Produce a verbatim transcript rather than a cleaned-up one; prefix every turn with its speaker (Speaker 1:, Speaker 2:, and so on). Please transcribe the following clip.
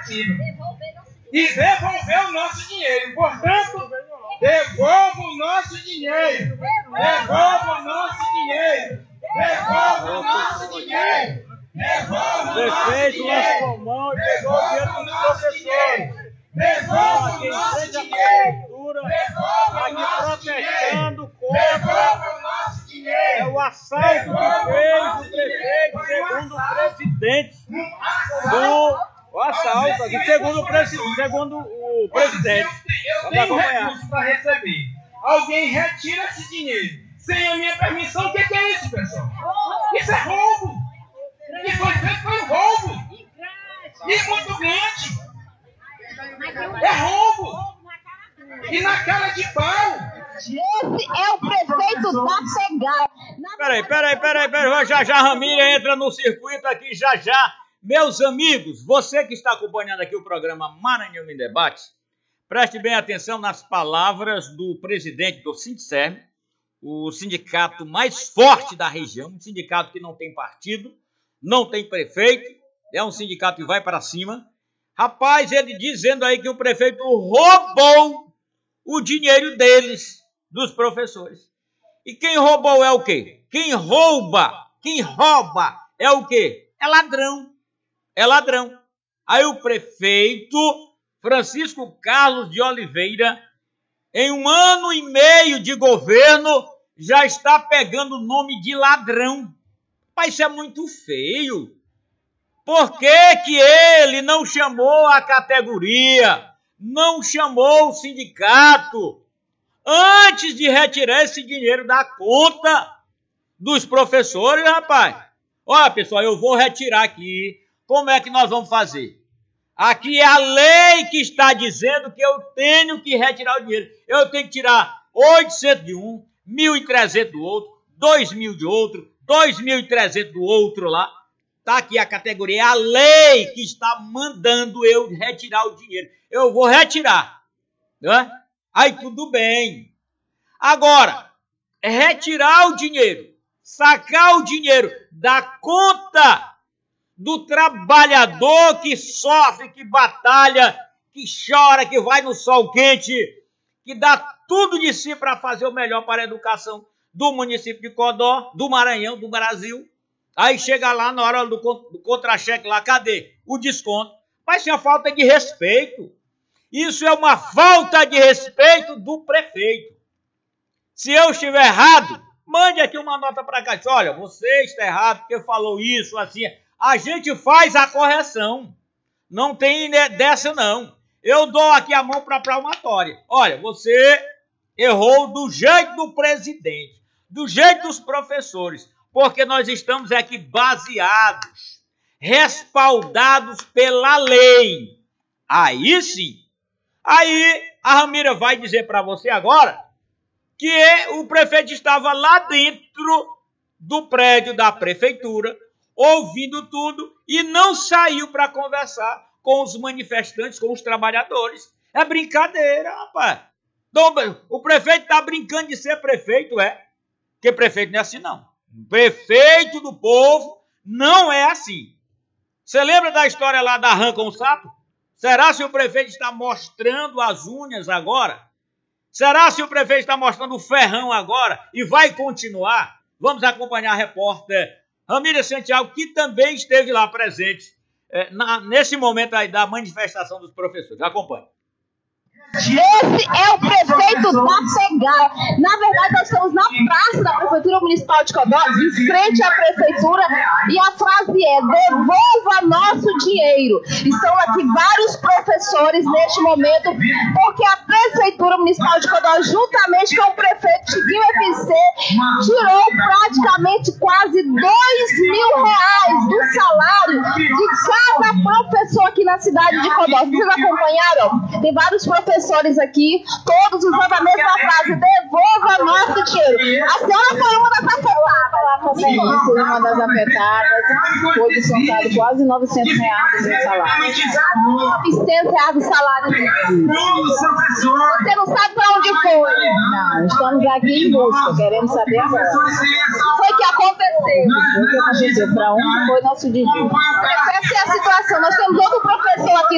Speaker 1: legislativo e devolver o nosso dinheiro. Portanto, devolva o nosso dinheiro. Devolva o nosso dinheiro. Devolva o nosso dinheiro. Devolva o nosso dinheiro.
Speaker 2: Pulmão e pegou o dinheiro dos professores.
Speaker 1: Devolva o nosso dinheiro. Devolva
Speaker 2: Aqui
Speaker 1: o nosso
Speaker 2: protestando
Speaker 1: dinheiro.
Speaker 2: contra
Speaker 1: Devolva o nosso dinheiro.
Speaker 2: é o assalto que fez o prefeito, segundo o presidente do o assalto, aqui, segundo, o presi, segundo o presidente.
Speaker 1: Eu
Speaker 2: Vamos
Speaker 1: tenho
Speaker 2: acompanhar.
Speaker 1: recurso para receber. Alguém retira esse dinheiro sem a minha permissão. O que que é isso, pessoal? Isso é roubo. O que foi feito foi um roubo. E muito grande. É roubo. E na cara de pau.
Speaker 3: Esse é o prefeito da Cegar.
Speaker 2: Peraí, peraí, peraí, peraí, já já Ramírez entra no circuito aqui, já já. Meus amigos, você que está acompanhando aqui o programa Maranhão em Debate, preste bem atenção nas palavras do presidente do Sindserv, o sindicato mais forte da região, um sindicato que não tem partido, não tem prefeito, é um sindicato que vai para cima. Rapaz, ele dizendo aí que o prefeito roubou o dinheiro deles, dos professores. E quem roubou é o quê? Quem rouba, quem rouba é o quê? É ladrão. É ladrão. Aí o prefeito Francisco Carlos de Oliveira, em um ano e meio de governo, já está pegando o nome de ladrão. Mas isso é muito feio. Por que que ele não chamou a categoria, não chamou o sindicato, antes de retirar esse dinheiro da conta dos professores, rapaz? Olha, pessoal, eu vou retirar aqui. Como é que nós vamos fazer? Aqui é a lei que está dizendo que eu tenho que retirar o dinheiro. Eu tenho que tirar oitocentos de um, mil e trezentos do outro, dois mil de outro, dois mil e trezentos do outro lá. Está aqui a categoria, é a lei que está mandando eu retirar o dinheiro. Eu vou retirar. Né? Aí tudo bem. Agora, retirar o dinheiro, sacar o dinheiro da conta do trabalhador que sofre, que batalha, que chora, que vai no sol quente, que dá tudo de si para fazer o melhor para a educação do município de Codó, do Maranhão, do Brasil. Aí chega lá na hora do, do contra-cheque lá, cadê o desconto? Mas isso é uma falta de respeito. Isso é uma falta de respeito do prefeito. Se eu estiver errado, mande aqui uma nota para cá. Olha, você está errado porque falou isso, assim. A gente faz a correção. Não tem dessa, não. Eu dou aqui a mão para a palmatória. Olha, você errou do jeito do presidente, do jeito dos professores, porque nós estamos aqui baseados, respaldados pela lei. Aí sim. Aí a Ramira vai dizer para você agora que o prefeito estava lá dentro do prédio da prefeitura, ouvindo tudo, e não saiu para conversar com os manifestantes, com os trabalhadores. É brincadeira, rapaz. Então, o prefeito está brincando de ser prefeito, é? Porque prefeito não é assim, não. Prefeito do povo não é assim. Você lembra da história lá da rã com o sapo? Será se o prefeito está mostrando as unhas agora? Será se o prefeito está mostrando o ferrão agora e vai continuar? Vamos acompanhar a repórter Ramírez Santiago, que também esteve lá presente é, na, nesse momento aí da manifestação dos professores. Acompanhe.
Speaker 3: Esse é o prefeito da Cegar. Na verdade, nós estamos na praça da Prefeitura Municipal de Codó, em frente à Prefeitura, e a frase é: devolva nosso dinheiro. Estão aqui vários professores neste momento, porque a Prefeitura Municipal de Codó, juntamente com o prefeito Chiquinho F C, tirou praticamente quase dois mil reais do salário de cada professor aqui na cidade de Codó. Vocês acompanharam? Tem vários professores aqui, todos usando a mesma frase: devolva nosso dinheiro. A senhora foi uma das afetadas lá também.
Speaker 4: Sim, fui uma das afetadas. Foi descontado quase novecentos reais do meu salário.
Speaker 3: novecentos reais do salário. Você não sabe para onde foi?
Speaker 4: Não, estamos aqui em busca, queremos saber agora.
Speaker 3: O que foi que aconteceu?
Speaker 4: O que aconteceu? Para onde foi nosso dinheiro?
Speaker 3: Essa é a situação. Nós temos outro professor aqui